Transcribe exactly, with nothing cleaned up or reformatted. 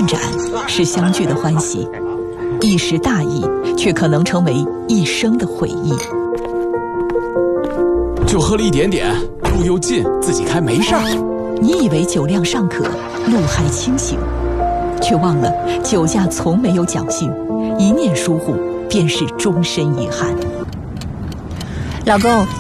断盏是相聚的欢喜，一时大意却可能成为一生的回忆。 就喝了一点点，路又近，自己开没事儿。 你以为酒量尚可，路还清醒，却忘了酒驾从没有侥幸，一念疏忽便是终身遗憾。 老公，